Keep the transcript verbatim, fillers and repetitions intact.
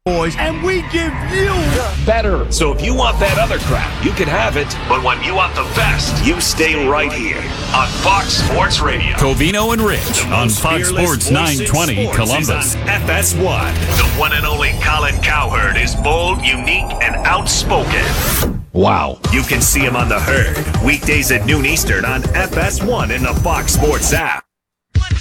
boys, and we give you better. So if you want that other crap, you can have it. But when you want the best, you stay right here on Fox Sports Radio. Covino and Rich on Fox Sports nine twenty Columbus. F S one. The one and only Colin Cowherd is bold, unique, and outspoken. Wow. You can see him on The Herd, weekdays at noon Eastern on F S one in the Fox Sports app.